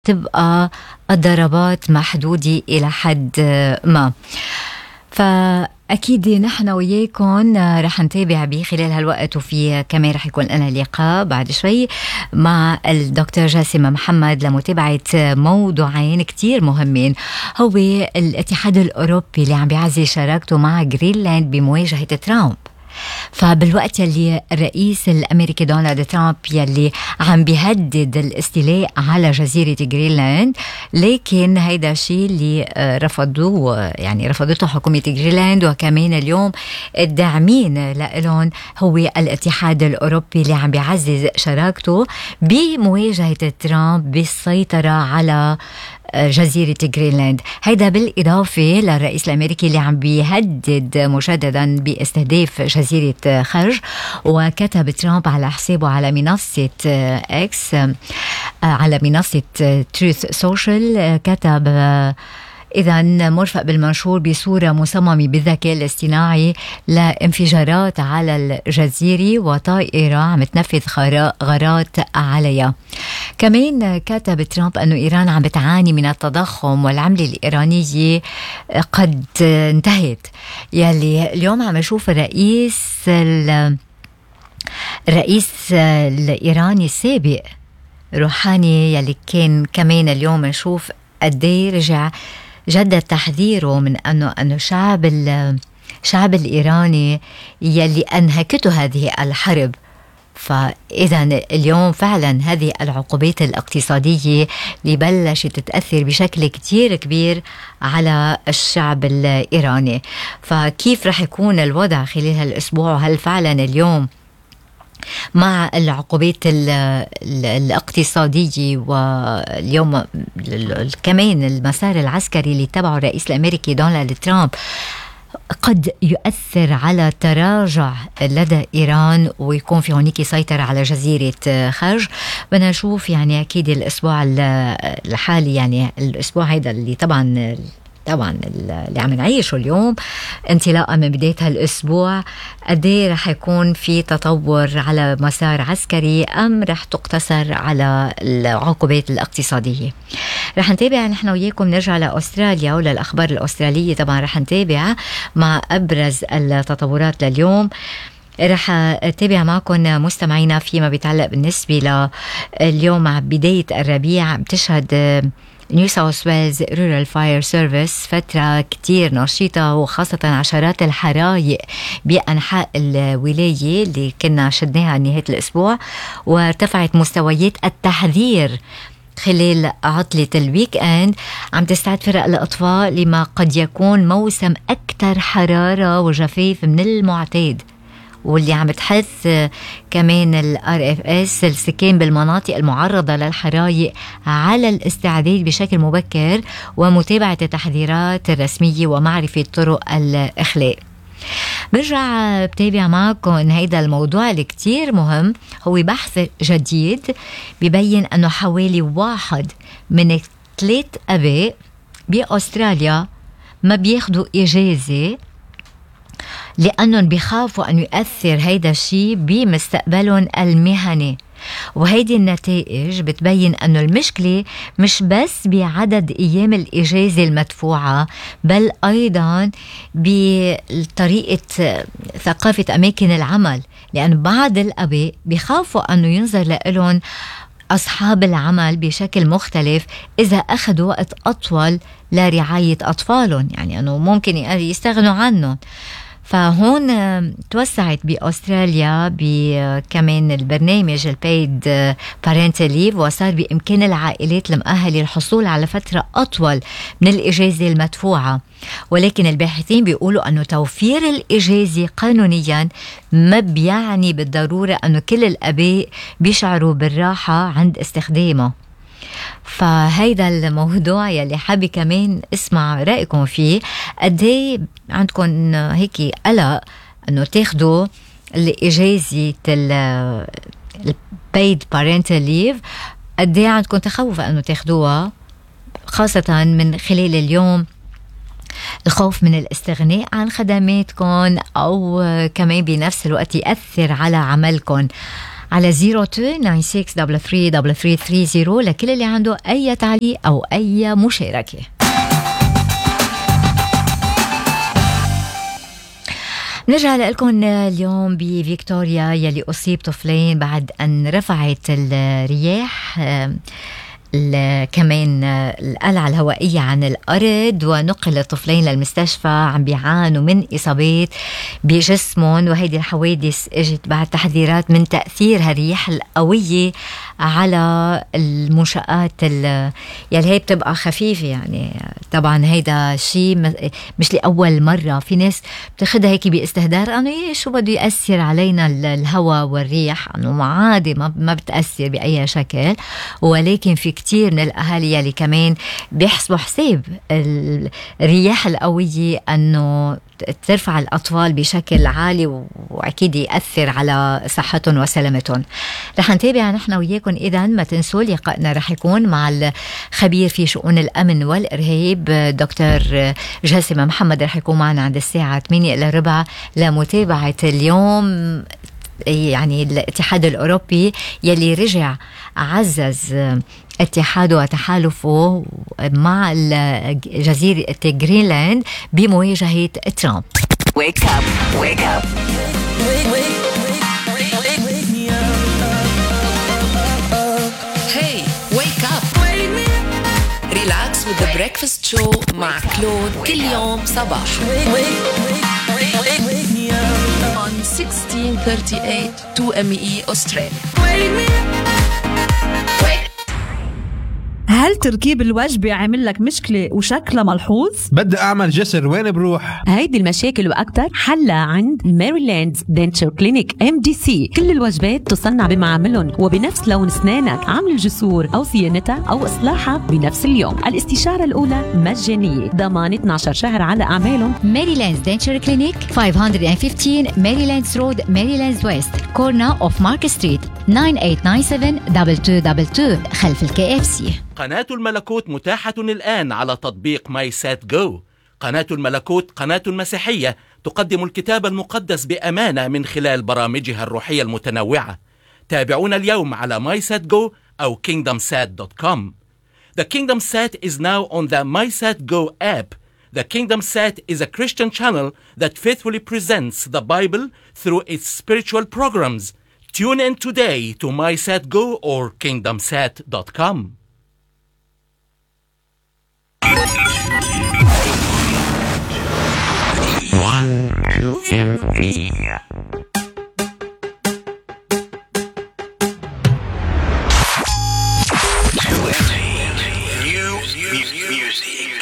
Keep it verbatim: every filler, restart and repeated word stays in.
تبقى الضربات محدودة إلى حد ما. فأكيد نحن وياكم رح نتابع بخلال هالوقت، وفي كمان رح يكون لنا لقاء بعد شوي مع الدكتور جاسم محمد لمتابعة موضوعين كتير مهمين. هو الاتحاد الأوروبي اللي عم بيعزز شراكته مع جرينلاند بمواجهة ترامب. فبالوقت يلي الرئيس الأمريكي دونالد ترامب يلي عم بيهدد الاستيلاء على جزيرة جرينلاند، لكن هيدا الشيء اللي رفضوه، يعني رفضته حكومة جرينلاند وكمان اليوم الداعمين لهم هو الاتحاد الأوروبي اللي عم بيعزز شراكته بمواجهة ترامب بالسيطرة على جزيرة جرينلاند. هيدا بالإضافة للرئيس الأمريكي اللي عم بيهدد مجددا باستهداف جزيرة خرج. وكتب ترامب على حسابه على منصة إكس، على منصة تروث سوشيال، كتب إذا مرفق بالمنشور بصورة مصممة بالذكاء الاصطناعي لانفجارات على الجزيرة وطائرة عم تنفذ غارات عليها. كمان كتب ترامب أنه إيران عم بتعاني من التضخم والعملة الإيرانية قد انتهت. يلي اليوم عم نشوف الرئيس الرئيس الإيراني السابق روحاني يلي كان كمان اليوم نشوف قديه رجع جدد تحذيره من أنه أنه شعب الشعب الإيراني يلي أنهكته هذه الحرب. فإذا اليوم فعلا هذه العقوبات الاقتصادية اللي بلشت تتأثر بشكل كتير كبير على الشعب الإيراني. فكيف رح يكون الوضع خلال هالأسبوع؟ وهل فعلا اليوم مع العقوبات الاقتصادية واليوم كمان المسار العسكري اللي تبعه الرئيس الأمريكي دونالد ترامب قد يؤثر على تراجع لدى إيران ويكون في هونيك سيطرة على جزيرة خرج؟ بدنا نشوف يعني أكيد الأسبوع الحالي، يعني الأسبوع هيدا اللي طبعا طبعا اللي عم نعيشه اليوم انطلاقا من بداية هالأسبوع، قديه رح يكون في تطور على مسار عسكري أم رح تقتصر على العقوبات الاقتصادية؟ رح نتابع نحن وياكم. نرجع لأستراليا وللأخبار الأسترالية. طبعا رح نتابع مع أبرز التطورات لليوم. رح اتابع معكم مستمعينا فيما بيتعلق بالنسبة لليوم مع بداية الربيع. بتشهد نيو ساوث ويلز رورال فاير سيرفيس فترة كتير نشيطة، وخاصة عشرات الحرايق بأنحاء الولاية اللي كنا شدناها نهاية الأسبوع، وارتفعت مستويات التحذير خلال عطلة الويك اند. عم تستعد فرق الأطفاء لما قد يكون موسم أكثر حرارة وجفاف من المعتاد، واللي عم تحث كمان ال آر إف إس السكان بالمناطق المعرضة للحرايق على الاستعداد بشكل مبكر ومتابعة التحذيرات الرسمية ومعرفة طرق الإخلاء. برجع بتابع معكم إن هيدا الموضوع اللي كتير مهم. هو بحث جديد بيبين أنه حوالي واحد من ثلاث أباء بأستراليا ما بياخدوا إجازة لأنهم بيخافوا أن يؤثر هيدا الشيء بمستقبلهم المهني. وهيدي النتائج بتبين أنه المشكلة مش بس بعدد أيام الإجازة المدفوعة، بل أيضا بطريقة ثقافة أماكن العمل، لأن بعض الأباء بيخافوا أنه ينظر لهم أصحاب العمل بشكل مختلف إذا أخذوا وقت أطول لرعاية أطفالهم، يعني أنه ممكن يستغنوا عنهم. فهون توسعت بأستراليا بكمان البرنامج البايد بارنتال ليف، وصار بإمكان العائلات المؤهلة الحصول على فترة أطول من الإجازة المدفوعة. ولكن الباحثين بيقولوا أنه توفير الإجازة قانونيا ما بيعني بالضرورة أنه كل الأباء بيشعروا بالراحة عند استخدامه. فهيدا الموضوع يلي حابة كمان اسمع رأيكم فيه. قديه عندكم هيك قلق انه تاخدوا الإجازة البايد بارنتال ليف؟ قديه عندكم تخوف انه تاخدوها، خاصة من خلال اليوم الخوف من الاستغناء عن خدماتكم، او كمان بنفس الوقت يأثر على عملكم؟ على صفر اثنين تسعة ستة ثلاثة ثلاثة ثلاثة ثلاثة ثلاثين لكل اللي عنده أي تعليق أو أي مشاركة. نرجع لكم اليوم بفيكتوريا يلي أصيب طفلين بعد أن رفعت الرياح كمان القلعة الهوائية عن الأرض، ونقل الطفلين للمستشفى عم بيعانوا من إصابات بجسمهم. وهيدي الحوادث اجت بعد تحذيرات من تأثير هالرياح القوية على المنشآت يلي هي بتبقى خفيفة. يعني طبعا هيدا شيء مش لأول مرة، في ناس بتاخدها هيك باستهدار أنه شو بده يأثر علينا الهواء والريح، أنه عادي ما بتأثر بأي شكل. ولكن في كتير من الأهالي يلي كمان بيحسبوا حساب الرياح القوية أنه ترفع الأطفال بشكل عالي وأكيد يأثر على صحتهم وسلامتهم. رح نتابع نحن وياكم إذن. ما تنسوا لقائنا رح يكون مع الخبير في شؤون الأمن والإرهاب دكتور جاسم محمد، رح يكون معنا عند الساعة ثمانية إلى ربع لمتابعة اليوم يعني الاتحاد الأوروبي يلي رجع عزز اتحاده وتحالفه مع جزيرة جرينلاند بمواجهة ترامب. Wake up, wake up. Hey, wake up. Relax with the breakfast show مع كلود كل يوم صباح. On sixteen thirty-eight two M E Australia. هل تركيب الوجبة عامل لك مشكلة وشكلها ملحوظ؟ بدي أعمل جسر، وين بروح؟ هيدي المشاكل وأكتر حلها عند ماريلاند دنتشر كلينيك إم دي سي. كل الوجبات تصنع بمعاملهم وبنفس لون أسنانك، عمل الجسور أو صيانتها أو إصلاحها بنفس اليوم. الاستشارة الأولى مجانية، ضمان اثني عشر شهر على أعمالهم. ماريلاند دنتشر كلينيك خمسمية وخمستاشر ماريلاند رود، ماريلاند ويست، كورنا أوف مارك ستريت، تسعة ثمانية تسعة سبعة اثنين اثنين اثنين اثنين خلف الكي اف سي. قناة الملكوت متاحة الآن على تطبيق ماي سات جو. قناة الملكوت قناة مسيحية تقدم الكتاب المقدس بأمانة من خلال برامجها الروحية المتنوعة. تابعونا اليوم على ماي سات جو أو كينغدم سات دوت كوم. The Kingdom Sat is now on the MySatGo app. The Kingdom Sat is a Christian channel that faithfully presents the Bible through its spiritual programs. Tune in today to MySatGo or kingdom sat dot com. One, two, three. New music.